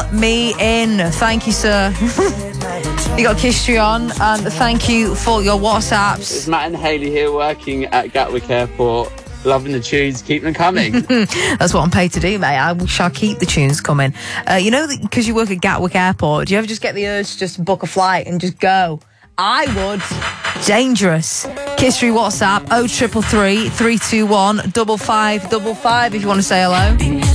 me in. Thank you, sir. You got Kistry on, and thank you for your WhatsApps. It's Matt and Hayley here working at Gatwick Airport. Loving the tunes, keep them coming. That's what I'm paid to do, mate. I shall keep the tunes coming. You know, because you work at Gatwick Airport, do you ever just get the urge to just book a flight and just go? I would. Dangerous. Kistry WhatsApp 0333 321 5555 if you want to say hello.